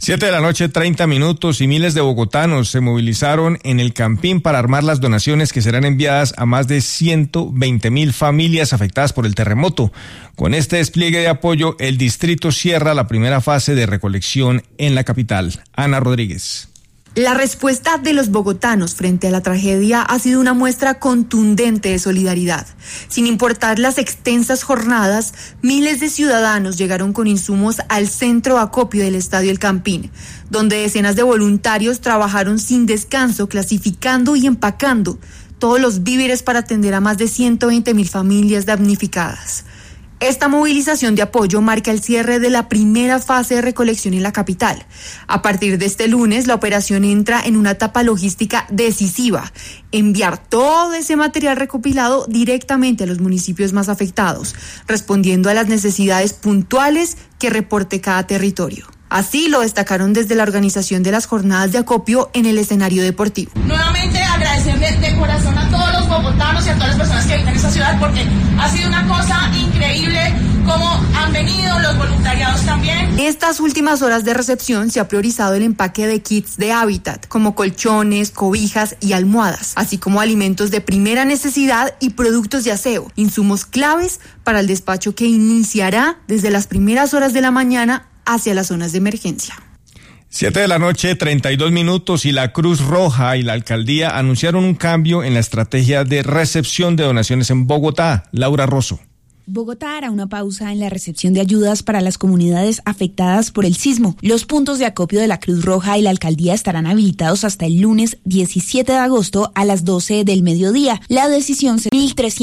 7 de la noche, 30 minutos, y miles de bogotanos se movilizaron en el Campín para armar las donaciones que serán enviadas a más de 120.000 familias afectadas por el terremoto. Con este despliegue de apoyo, el distrito cierra la primera fase de recolección en la capital. Ana Rodríguez. La respuesta de los bogotanos frente a la tragedia ha sido una muestra contundente de solidaridad. Sin importar las extensas jornadas, miles de ciudadanos llegaron con insumos al centro acopio del Estadio El Campín, donde decenas de voluntarios trabajaron sin descanso, clasificando y empacando todos los víveres para atender a más de 120.000 familias damnificadas. Esta movilización de apoyo marca el cierre de la primera fase de recolección en la capital. A partir de este lunes, la operación entra en una etapa logística decisiva: enviar todo ese material recopilado directamente a los municipios más afectados, respondiendo a las necesidades puntuales que reporte cada territorio. Así lo destacaron desde la organización de las jornadas de acopio en el escenario deportivo. Nuevamente agradecerle de corazón a todos los bogotanos y a todas las personas que habitan esta ciudad, porque ha sido una cosa increíble cómo han venido los voluntariados también. En estas últimas horas de recepción se ha priorizado el empaque de kits de hábitat, como colchones, cobijas y almohadas, así como alimentos de primera necesidad y productos de aseo, insumos claves para el despacho que iniciará desde las primeras horas de la mañana hacia las zonas de emergencia. 7 de la noche, 32 minutos, y la Cruz Roja y la alcaldía anunciaron un cambio en la estrategia de recepción de donaciones en Bogotá. Laura Rosso. Bogotá hará una pausa en la recepción de ayudas para las comunidades afectadas por el sismo. Los puntos de acopio de la Cruz Roja y la alcaldía estarán habilitados hasta el lunes 17 de agosto a las 12 del mediodía. La decisión será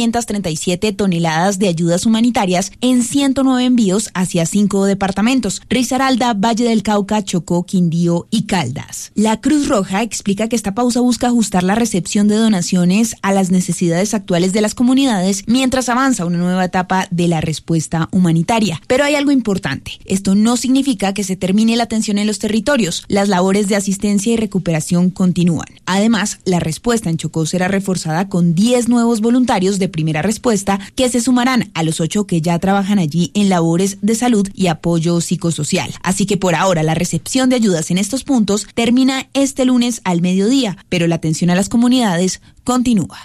1.337 toneladas de ayudas humanitarias en 109 envíos hacia 5 departamentos: Risaralda, Valle del Cauca, Chocó, Quindío y Caldas. La Cruz Roja explica que esta pausa busca ajustar la recepción de donaciones a las necesidades actuales de las comunidades mientras avanza una nueva etapa de la respuesta humanitaria. Pero hay algo importante: esto no significa que se termine la atención en los territorios. Las labores de asistencia y recuperación continúan. Además, la respuesta en Chocó será reforzada con 10 nuevos voluntarios de primera respuesta que se sumarán a los 8 que ya trabajan allí en labores de salud y apoyo psicosocial. Así que por ahora la recepción de ayudas en estos puntos termina este lunes al mediodía, pero la atención a las comunidades continúa.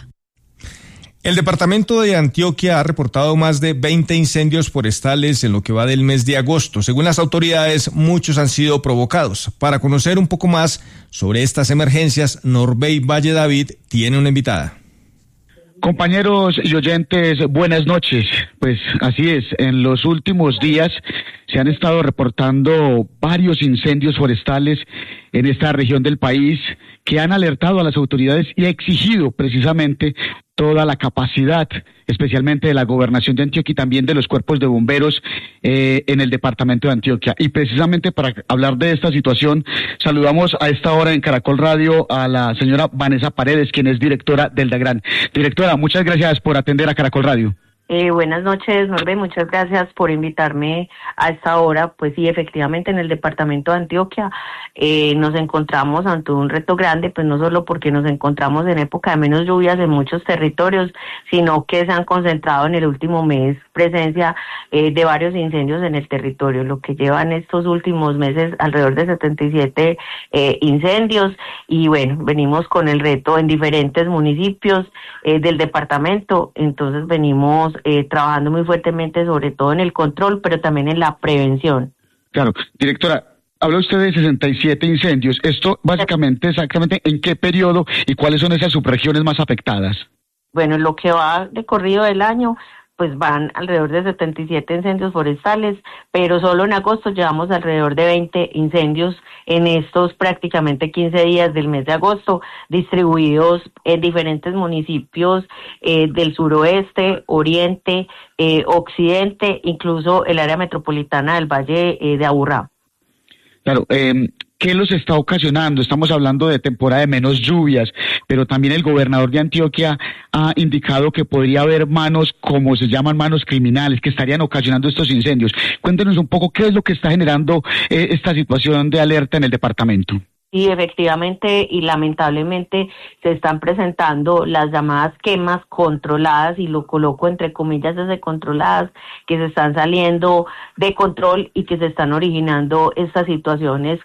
El departamento de Antioquia ha reportado más de 20 incendios forestales en lo que va del mes de agosto. Según las autoridades, muchos han sido provocados. Para conocer un poco más sobre estas emergencias, Norbey Valle David tiene una invitada. Compañeros y oyentes, buenas noches. Pues así es, en los últimos días se han estado reportando varios incendios forestales en esta región del país que han alertado a las autoridades y ha exigido precisamente toda la capacidad, especialmente de la gobernación de Antioquia y también de los cuerpos de bomberos en el departamento de Antioquia. Y precisamente para hablar de esta situación, saludamos a esta hora en Caracol Radio a la señora Vanessa Paredes, quien es directora del DAGRAN. Directora, muchas gracias por atender a Caracol Radio. Buenas noches, Norbe, muchas gracias por invitarme a esta hora. Pues sí, efectivamente en el departamento de Antioquia nos encontramos ante un reto grande, pues no solo porque nos encontramos en época de menos lluvias en muchos territorios, sino que se han concentrado en el último mes presencia de varios incendios en el territorio, lo que llevan estos últimos meses alrededor de 77 incendios. Y bueno, venimos con el reto en diferentes municipios del departamento, entonces venimos trabajando muy fuertemente, sobre todo en el control, pero también en la prevención. Claro, directora, habla usted de 67 incendios. Esto básicamente, exactamente, ¿en qué periodo y cuáles son esas subregiones más afectadas? Bueno, lo que va de corrido del año, pues van alrededor de 77 incendios forestales, pero solo en agosto llevamos alrededor de 20 incendios en estos prácticamente 15 días del mes de agosto, distribuidos en diferentes municipios del suroeste, oriente, occidente, incluso el área metropolitana del Valle de Aburrá. Claro, ¿qué los está ocasionando? Estamos hablando de temporada de menos lluvias, pero también el gobernador de Antioquia ha indicado que podría haber manos, como se llaman, manos criminales, que estarían ocasionando estos incendios. Cuéntenos un poco qué es lo que está generando esta situación de alerta en el departamento. Sí, efectivamente y lamentablemente se están presentando las llamadas quemas controladas, y lo coloco entre comillas desde controladas, que se están saliendo de control y que se están originando estas situaciones